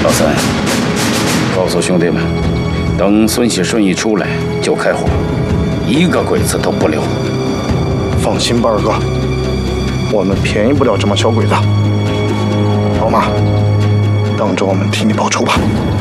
小三，告诉兄弟们，等孙喜顺一出来就开火，一个鬼子都不留。 放心吧，二哥，我们便宜不了这帮小鬼子。老马，等着我们替你报仇吧。